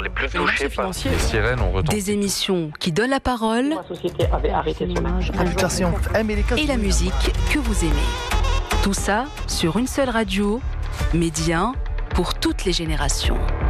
alors les plus touchés par les sirènes ont retenti. Des émissions qui donnent la parole. La société avait arrêté son image. Et la musique que vous aimez. Tout ça sur une seule radio, Média pour toutes les générations.